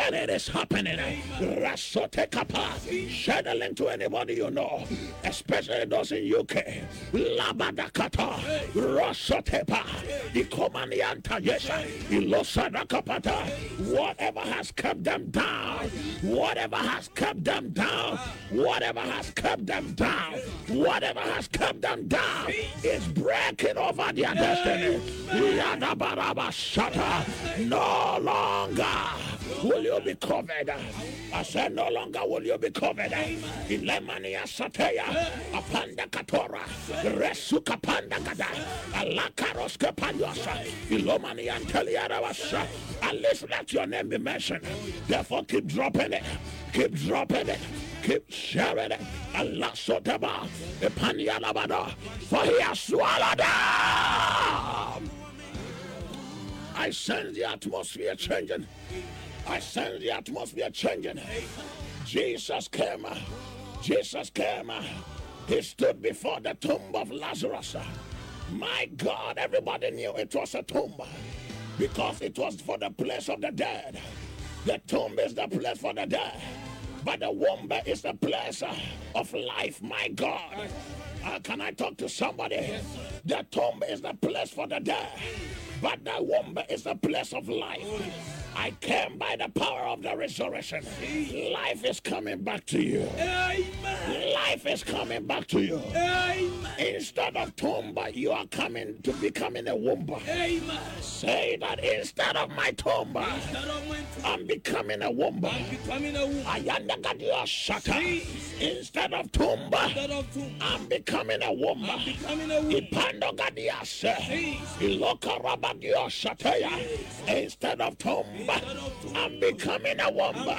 that it is happening. Rasote kapa. Share the link to anybody you know, especially those in UK. Labadakata. Rasotepa. Ikomanianta yesha. Ilosada kapata. Whatever has kept them down, whatever has kept them down, whatever has kept them down, whatever has kept them down is breaking over their destiny. No longer will you be covered. I said no longer will you be covered. Ilemania sateya apanda katora resuka panda gada alakaros kapanyasa ilomania antelia washa. At least let your name be mentioned. Therefore keep dropping it. Keep dropping it. Keep sharing it. Allah sotaba epanyalabada, for he has swallowed them. I sense the atmosphere changing. I sense the atmosphere changing. Jesus came. Jesus came. He stood before the tomb of Lazarus. My God, everybody knew it was a tomb because it was for the place of the dead. The tomb is the place for the dead, but the womb is the place of life. My God, can I talk to somebody? The tomb is the place for the dead, but the womb is the place of life. I came by the power of the resurrection. Life is coming back to you. Amen. Life is coming back to you. Amen. Instead of tomb, you are coming to becoming a womb. Amen. Say that instead of my tomb, I'm becoming a womb. Instead of tomb, I'm becoming a womb. Instead of tomb, I'm becoming a womb.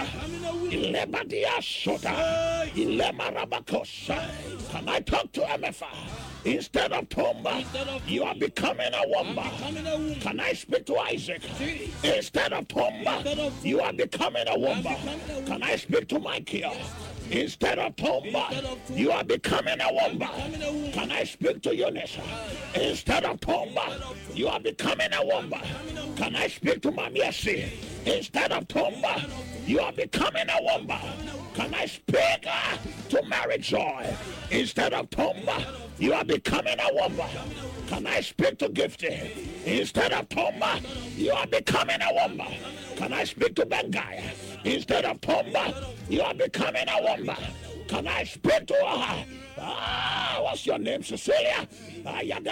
Can I talk to MFA? Instead of tomb, you are becoming a womb. Can I speak to Isaac? Instead of tomb, you are becoming a womb. Can I speak to Michael? Instead of tomb, you are becoming a womb. Can I speak to Eunice? Instead of tomb, you are becoming a womb. Can I speak to Mamiesi? Instead of tomb, you are becoming a womb. Can I speak to Mary Joy? Instead of tomb, you are becoming a womb. Can I speak to Gifty? Instead of tomb, you are becoming a womb. Can I speak to Bengai? Instead of tomb, you are becoming a womb. Can I speak to her? What's your name, Cecilia? Can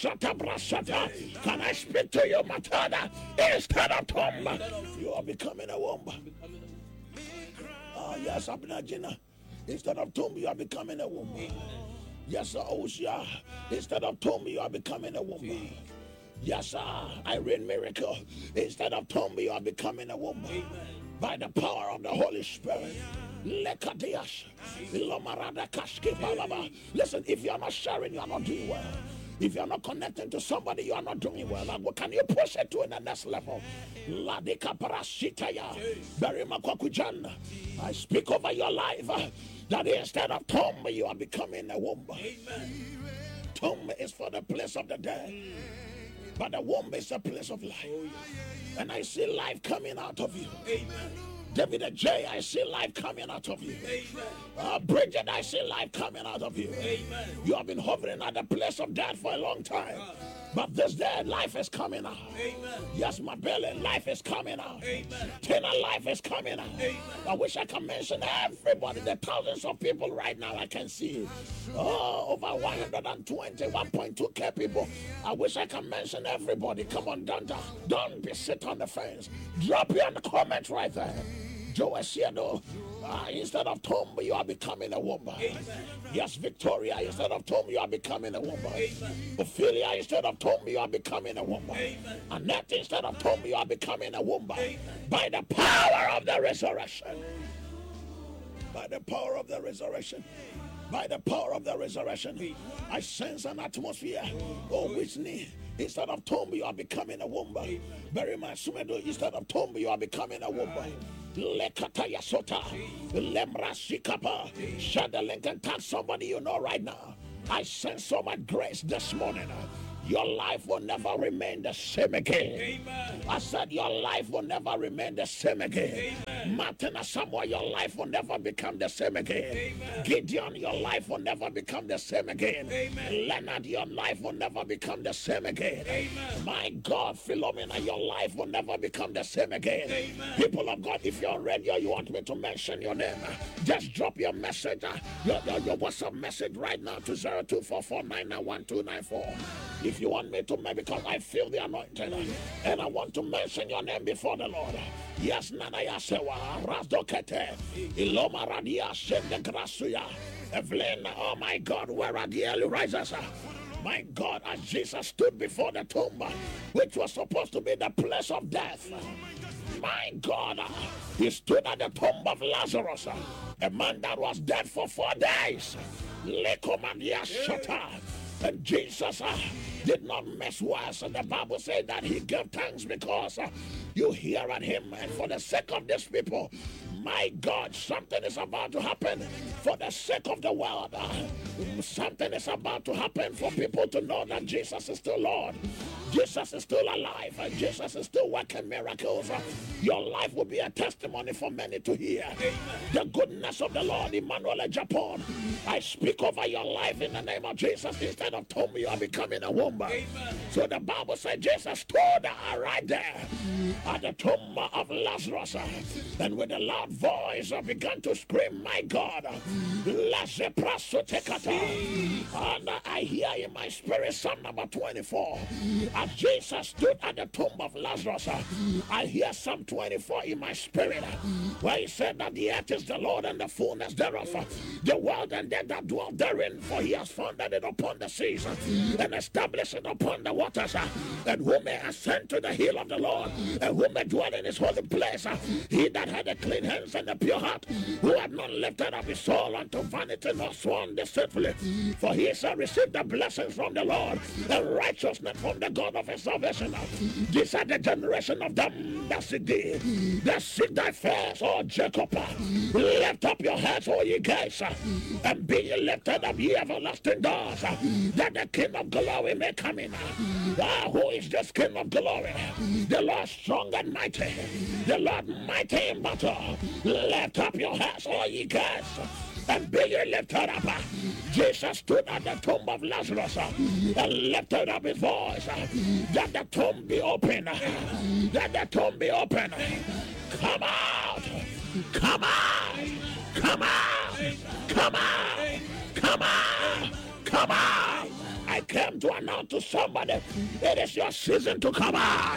I speak to you, Matada? Instead of tomb, you are becoming a womb. Yes, Abnajina. Instead of tomb, you are becoming a womb. Yes, sir, Oshia. Instead of tomb, you are becoming a womb. Yes, sir, Irene Miracle. Instead of tomb, you are becoming a womb. By the power of the Holy Spirit. Listen, if you are not sharing, you are not doing well. If you are not connecting to somebody, you are not doing well. What can you push it to the next level? I speak over your life that instead of tomb, you are becoming a womb. Tomb is for the place of the dead, but the womb is a place of life. And I see life coming out of you. David J, I see life coming out of you. Bridget, I see life coming out of you. You have been hovering at the place of death for a long time, but this day life is coming out. Yes, my belly, life is coming out. Tina, life is coming out. I wish I could mention everybody, the thousands of people right now I can see. Over 121.2K people. I wish I could mention everybody. Come on, don't be sit on the fence. Drop your comment right there. Joe Asiano, instead of tomb, you are becoming a womb. Yes, Victoria, instead of tomb, you are becoming a womb. Ophelia, instead of tomb, you are becoming a womb. Annette, instead of tomb, you are becoming a womb. By the power of the resurrection. By the power of the resurrection. By the power of the resurrection, I sense an atmosphere. Oh, Whitney, instead of tomb, you are becoming a womb. Very much, instead of tomb, you are becoming a womb. Lekataya Sota, Lemra Shikapa, Shadalink, and touch somebody you know right now. I sense so much grace this morning. your life will never remain the same again. Amen. I said your life will never remain the same again. Amen. Martin Samuel, your life will never become the same again. Amen. Gideon, your life will never become the same again. Amen. Leonard, your life will never become the same again. Amen. My God, Philomena, your life will never become the same again. Amen. People of God, if you're on radio, you want me to mention your name, just drop your message, your WhatsApp message right now to 0244991294. If you want me to, because I feel the anointing and I want to mention your name before the Lord. Yes, Nanaya Sewa, Razdokete, Iloma Radia, Shende Grasuya, Evelyn, oh my God, where are the early risers? My God, as Jesus stood before the tomb, which was supposed to be the place of death. My God, he stood at the tomb of Lazarus, a man that was dead for 4 days. Lekomandia Shata. And Jesus did not mess worse. And the Bible said that he gave thanks because you hear at him. And for the sake of these people, my God, something is about to happen for the sake of the world. Something is about to happen for people to know that Jesus is still Lord. Jesus is still alive. Jesus is still working miracles. Your life will be a testimony for many to hear. The goodness of the Lord, Emmanuel Japan. I speak over your life in the name of Jesus. Instead of tomb, you are becoming a womb. So the Bible said Jesus stood right there at the tomb of Lazarus. And with a loud voice, I began to scream, my God. And I hear in my spirit Psalm number 24. As Jesus stood at the tomb of Lazarus, I hear Psalm 24 in my spirit, where he said that the earth is the Lord and the fullness thereof, the world and they that dwell therein, for he has founded it upon the seas and established it upon the waters. And who may ascend to the hill of the Lord, and who may dwell in his holy place? He that had a clean hands and a pure heart, who had not lifted up his soul unto vanity nor sworn deceitfully, for he shall receive the blessings from the Lord and righteousness from the God of his salvation. These are the generation of them that seek thee, that seek thy face, O Jacob. Lift up your heads, O ye gates, and be ye lifted up, ye everlasting doors, that the King of glory may come in. Who is this King of glory? The Lord strong and mighty, the Lord mighty in battle. Lift up your heads, O ye gates, and be ye lifted up. Jesus stood at the tomb of Lazarus and lifted up his voice, that the tomb be open, that the tomb be open. Come out, come out, come out, come out, come out, come out. I came to announce to somebody, it is your season to come out.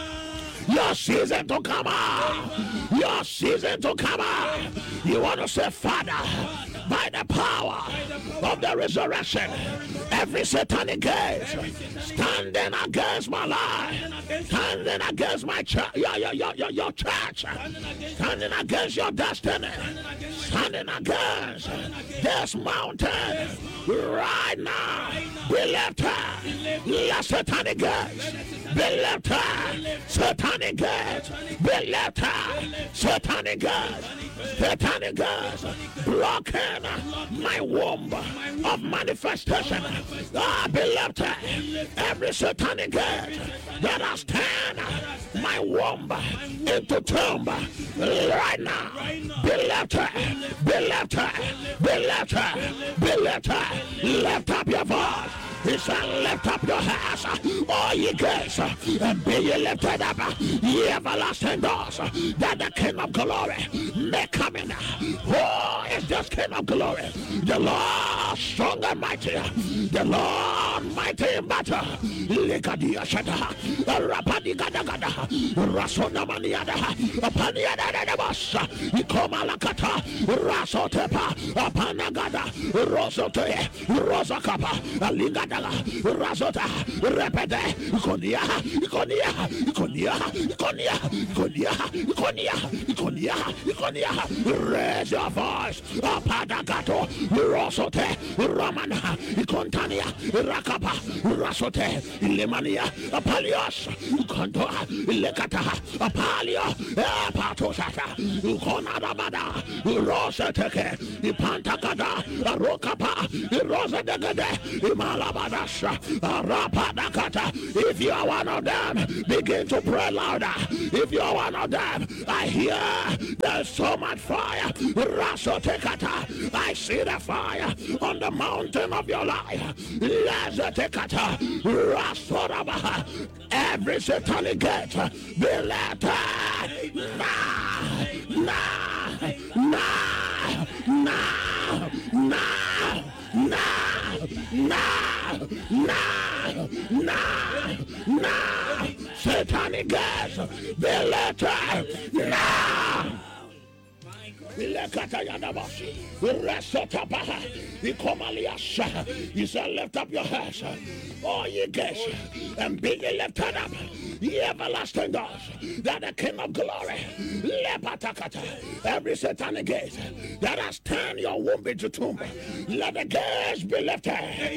Your season to come out. Your season to come out. You want to say, Father, by the power of the resurrection, every satanic gate standing against my life, standing against my church, your church, standing against your destiny, standing against this mountain right now, be lifted. Let satanic gates be lifted. Satanic gates be lifted. Satanic gates, satanic gates blocking my womb of manifestation. Be lifted. Every satanic gate that has turned my womb into tomb right now, be lifted. Be lifted. Be lifted. Be lifted. Lift up your voice. He said, lift up your hands, all ye gates, and be ye lifted up, ye everlasting doors, that the King of glory may come in. Who is this King of glory? The Lord strong and mighty, the Lord mighty in battle. Lekadia Shada, Rapadigadagada, Rasona Maniada, Apaniada Bas, Ikomalakata, Rasotepa, Apanagada, Rosote, Rosakapa, Aligada. Razota, repete, Ikonia, raise your voice Apadagato, Rosote, Ramana, Contania, Rakapa, Rasote, Lemania, Apalios, Contoa, Lecata, Apalio, Patosata, Conadabada, Rosateke, Pantacada, Rokapa, Rosa de Gade, Malabadasha, Rapadakata. If you are one of them, begin to pray louder. If you are one of them, I hear there's so much fire. Rasotekata, I see the fire on the mountain of your life. Lazotekata, Rasorabaha, every satanic gate be let satanic gates be let now. He said, lift up your heads, all ye gates, and be ye lifted up, ye everlasting doors, that the King of glory, every satanic gate that has turned your womb into tomb, let the gates be lifted.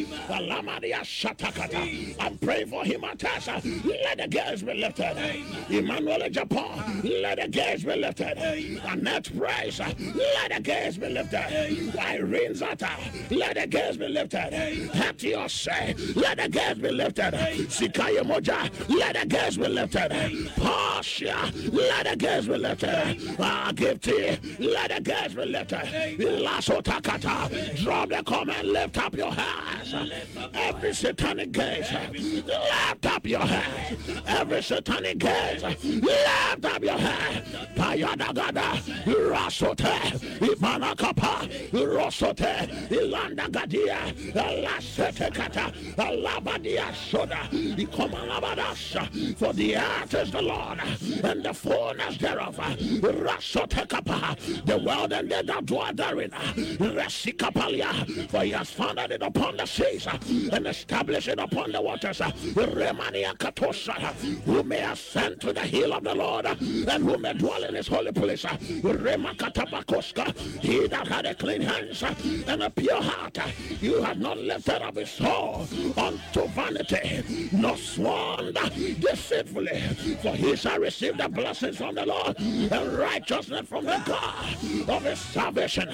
I'm praying for him, Atasa. Let the gates be lifted. Emmanuel Japan, let the gates be lifted. Annette Price, let the gates be lifted. Irene Zata, let the gates be lifted. Hatios, let the gates be lifted. Sikaya Moja, let the gates be lifted. Pasha, let the gates be lifted. Gifty, let the gates be lifted. Lasso Takata, drop the comment, lift up your hands. Every satanic gate, lift up your hands. Every satanic gate, lift up your hands. Payadagada, Rasote, Imanakapa, Rosote, Ilanda Gadia, Lasete Kata, Alabadia Soda, Ikomalabadasha, for the earth is the Lord, and the fullness thereof, Rasote Kapa, the world and they that dwell therein, Rasikapalia, for he has founded it upon the seas, and established it upon the waters, Remania Katosa, who may ascend to the hill of the Lord, and who may dwell in his holy place, Remakatabakoska, he that had a clean hands and a pure heart, you have not lifted up his soul unto vanity, nor sworn deceitfully, for he shall receive the blessings from the Lord and righteousness from the God of his salvation.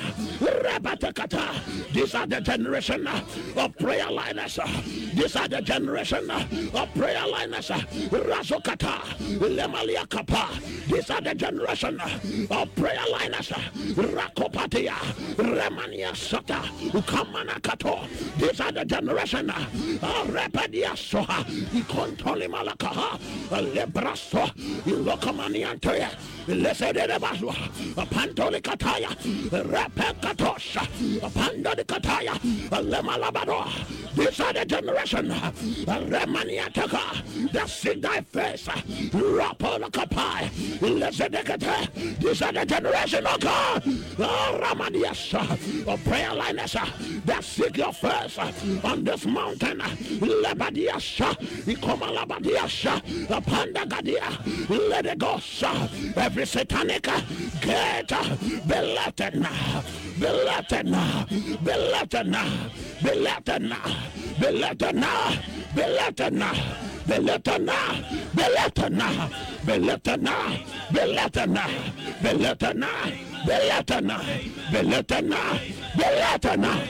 These are the generation of prayer liners. These are the generation of prayer liners. Razokata, Lemaliakapa. These are the generation of prayer liners. Rakopatia, Remania Sota, Ukamanakato. These are the generation of Repadia Soha, Ikontoli Malakaha, Lebraso, Ilokamaniantoya, Lesedebaswa, Pantoli Kataya, Rapekatosha, Pandoli Kataya, Lemalabado. These are the generation of Remaniataka, that seek thy face, Rapolakapai, Lesedekate. These are the generation of God, Ramadias, of prayer liners that seek your face on this mountain, Lebadias, Ikomalabadias, Pandagadia, let it go, every satanic gate be lifted now, be lifted now, be lifted now, be lifted now, be lifted now, be lifted now, be lifted now, be lifted now, be lifted now, be lifted now, be lifted now, be lifted now, be lifted now, be lifted now.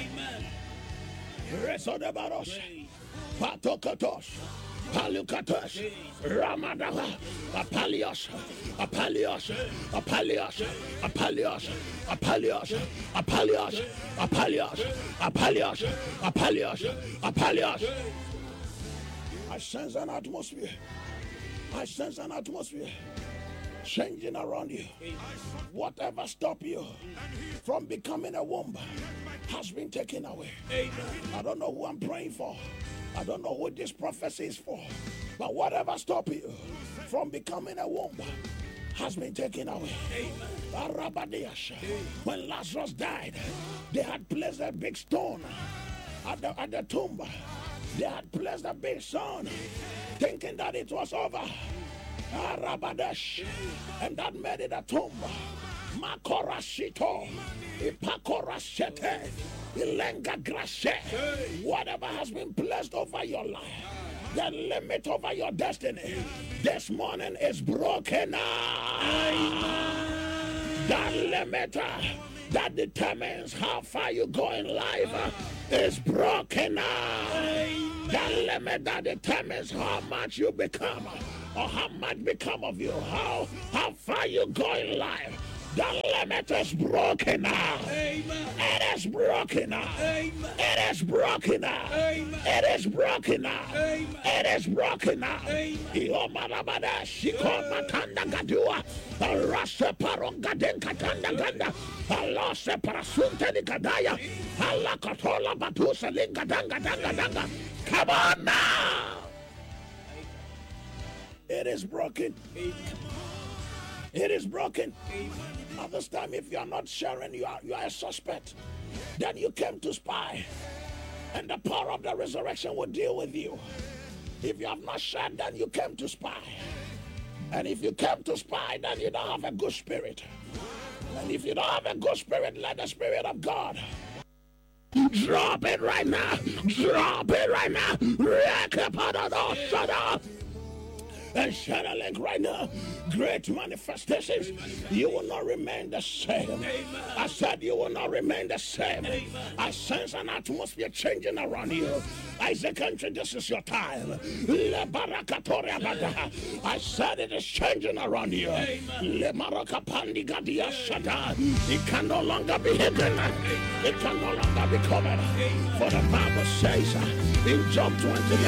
Reso de Baros, Patokatos, Palukatos, Ramadaha, Apalios, Apalios, Apalios, Apalios, Apalios, Apalios, Apalios, Apalios, Apalios, Apalios. I sense an atmosphere. I sense an atmosphere changing around you. Whatever stop you from becoming a womb has been taken away. I don't know who I'm praying for. I don't know who this prophecy is for. But whatever stop you from becoming a womb has been taken away. When Lazarus died, they had placed a big stone at the tomb. They had placed a big stone thinking that it was over. And that made it a tomb. Makorashito, Ipakorashete, Ilenga Grashe. Whatever has been placed over your life, the limit over your destiny, this morning is broken. That limit that determines how far you go in life is broken. That limit that determines how much you become or how much become of you, how far you go in life. The limit is broken now. It is broken now. It is broken now. It is broken now. It is broken now. Iomarabada shiko matanda gadua. Rasa paronga den katanda ganda. Allah se parasunte ni kadaya. Allah katola batusa linga danga danga danga. Come on now. It is broken. It is broken. At this time, if you are not sharing, you are a suspect. Then you came to spy, and the power of the resurrection will deal with you. If you have not shared, then you came to spy. And if you came to spy, then you don't have a good spirit. And if you don't have a good spirit, let the Spirit of God drop it right now. Drop it right now. And share a link right now. Great manifestations. You will not remain the same. I said you will not remain the same. I sense an atmosphere changing around you. Isaac, this is your time. I said it is changing around you. It can no longer be hidden. It can no longer be covered. For the Bible says in Job 29,